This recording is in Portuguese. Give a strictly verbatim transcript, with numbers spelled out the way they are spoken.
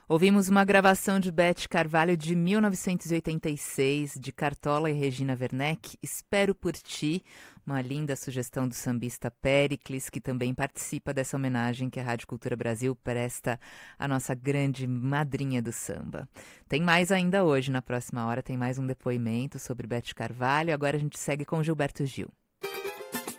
Ouvimos uma gravação de Beth Carvalho de mil novecentos e oitenta e seis, de Cartola e Regina Werneck, Espero por Ti, uma linda sugestão do sambista Péricles, que também participa dessa homenagem que a Rádio Cultura Brasil presta à nossa grande madrinha do samba. Tem mais ainda hoje, na próxima hora tem mais um depoimento sobre Beth Carvalho. Agora a gente segue com Gilberto Gil.